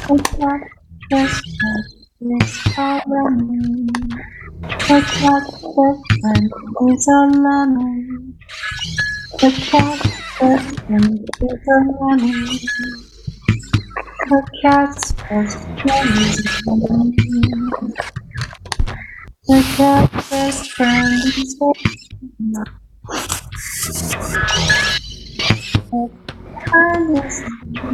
The cat best friend is a lemon. The cat best friend is a lemon. The cat best friend is a lemon. The cat's best friend is a lemon. The cat's best friend is a